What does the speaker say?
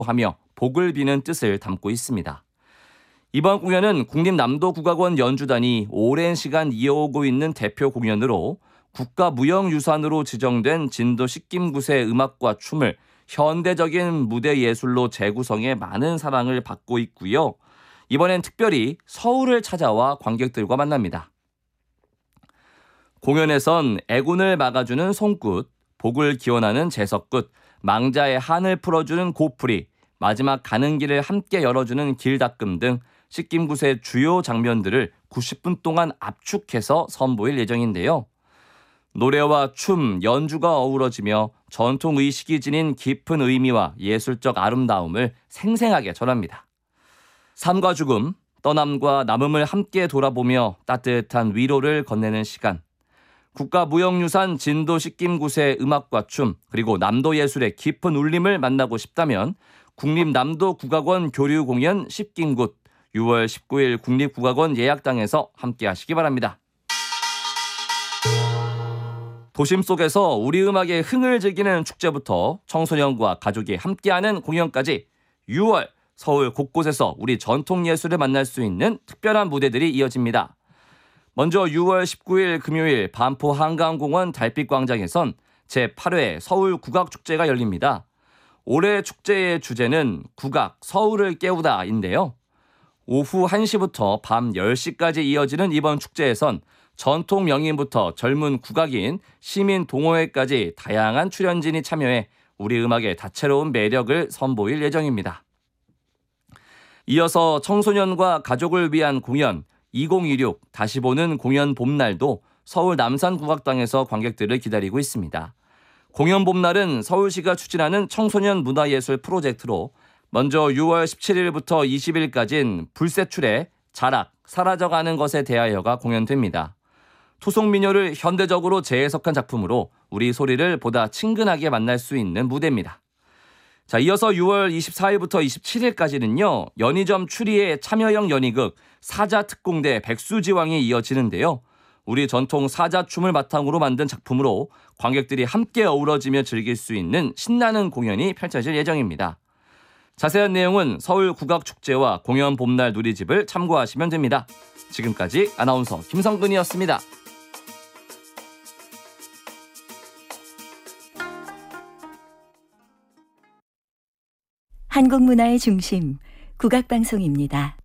하며 복을 비는 뜻을 담고 있습니다. 이번 공연은 국립남도국악원 연주단이 오랜 시간 이어오고 있는 대표 공연으로 국가무형유산으로 지정된 진도 식김굿의 음악과 춤을 현대적인 무대 예술로 재구성해 많은 사랑을 받고 있고요. 이번엔 특별히 서울을 찾아와 관객들과 만납니다. 공연에선 애군을 막아주는 송굿, 복을 기원하는 제석굿, 망자의 한을 풀어주는 고풀이, 마지막 가는 길을 함께 열어주는 길닦음 등 식김굿의 주요 장면들을 90분 동안 압축해서 선보일 예정인데요. 노래와 춤, 연주가 어우러지며 전통의식이 지닌 깊은 의미와 예술적 아름다움을 생생하게 전합니다. 삶과 죽음, 떠남과 남음을 함께 돌아보며 따뜻한 위로를 건네는 시간. 국가무형유산 진도 식김굿의 음악과 춤, 그리고 남도예술의 깊은 울림을 만나고 싶다면 국립남도국악원 교류공연 식김굿 6월 19일 국립국악원 예약당에서 함께 하시기 바랍니다. 도심 속에서 우리 음악의 흥을 즐기는 축제부터 청소년과 가족이 함께하는 공연까지 6월 서울 곳곳에서 우리 전통예술을 만날 수 있는 특별한 무대들이 이어집니다. 먼저 6월 19일 금요일 반포 한강공원 달빛광장에선 제8회 서울국악축제가 열립니다. 올해 축제의 주제는 국악 서울을 깨우다인데요. 오후 1시부터 밤 10시까지 이어지는 이번 축제에선 전통 명인부터 젊은 국악인, 시민 동호회까지 다양한 출연진이 참여해 우리 음악의 다채로운 매력을 선보일 예정입니다. 이어서 청소년과 가족을 위한 공연 2026 다시 보는 공연 봄날도 서울 남산국악당에서 관객들을 기다리고 있습니다. 공연 봄날은 서울시가 추진하는 청소년 문화예술 프로젝트로 먼저 6월 17일부터 20일까지는 불세출의 자락, 사라져가는 것에 대하여가 공연됩니다. 토속민요를 현대적으로 재해석한 작품으로 우리 소리를 보다 친근하게 만날 수 있는 무대입니다. 자, 이어서 6월 24일부터 27일까지는요. 연희점 추리의 참여형 연희극 사자특공대 백수지왕이 이어지는데요. 우리 전통 사자춤을 바탕으로 만든 작품으로 관객들이 함께 어우러지며 즐길 수 있는 신나는 공연이 펼쳐질 예정입니다. 자세한 내용은 서울국악축제와 공연 봄날 누리집을 참고하시면 됩니다. 지금까지 아나운서 김성근이었습니다. 한국 문화의 중심, 국악방송입니다.